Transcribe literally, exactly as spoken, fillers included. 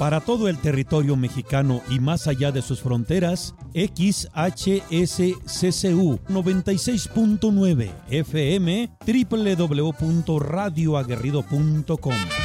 Para todo el territorio mexicano y más allá de sus fronteras, X H S C C U noventa y seis punto nueve F M, doble u doble u doble u punto radio aguerrido punto com.